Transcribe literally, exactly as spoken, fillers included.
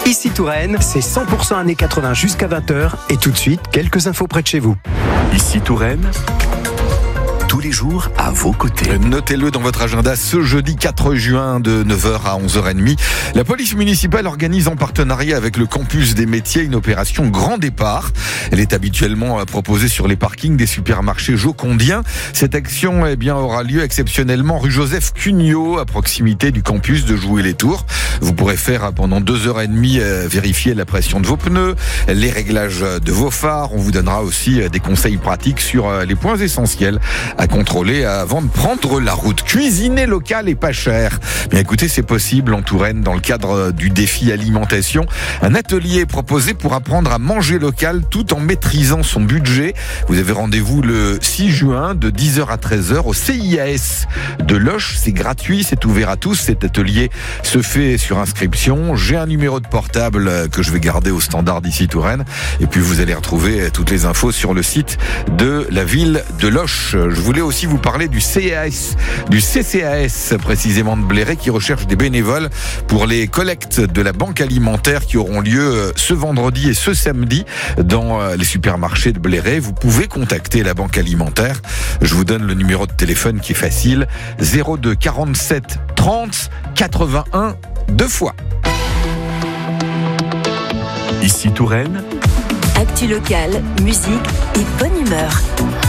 Ici Touraine, c'est cent pour cent années quatre-vingts jusqu'à vingt heures. Et tout de suite, quelques infos près de chez vous. Ici Touraine, tous les jours à vos côtés. Notez-le dans votre agenda, ce jeudi quatre juin de neuf heures à onze heures trente. La police municipale organise en partenariat avec le campus des métiers une opération Grand Départ. Elle est habituellement proposée sur les parkings des supermarchés jocondiens. Cette action eh bien, aura lieu exceptionnellement rue Joseph Cugnot, à proximité du campus de Joué-les-Tours. Vous pourrez faire pendant deux heures trente euh, vérifier la pression de vos pneus, les réglages de vos phares. On vous donnera aussi des conseils pratiques sur les points essentiels à contrôler avant de prendre la route. Cuisiner local et pas cher. Bien écoutez, c'est possible en Touraine dans le cadre du défi alimentation. Un atelier proposé pour apprendre à manger local tout en maîtrisant son budget. Vous avez rendez-vous le six juin de dix heures à treize heures au C I A S de Loches. C'est gratuit, c'est ouvert à tous. Cet atelier se fait sur inscription. J'ai un numéro de portable que je vais garder au standard d'ici Touraine. Et puis vous allez retrouver toutes les infos sur le site de la ville de Loches. Je voulais aussi vous parler du C A S, du C C A S précisément de Bléré, qui recherche des bénévoles pour les collectes de la banque alimentaire qui auront lieu ce vendredi et ce samedi dans les supermarchés de Bléré. Vous pouvez contacter la banque alimentaire. Je vous donne le numéro de téléphone qui est facile, zéro deux quarante-sept trente quatre-vingt-un deux fois. Ici Touraine, actu locale, musique et bonne humeur.